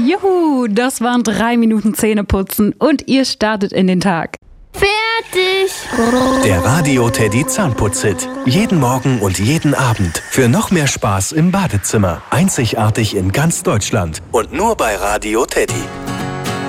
Juhu, das waren 3 Minuten Zähneputzen und ihr startet in den Tag. Fertig! Der Radio Teddy Zahnputz-Hit. Jeden Morgen und jeden Abend. Für noch mehr Spaß im Badezimmer. Einzigartig in ganz Deutschland. Und nur bei Radio Teddy.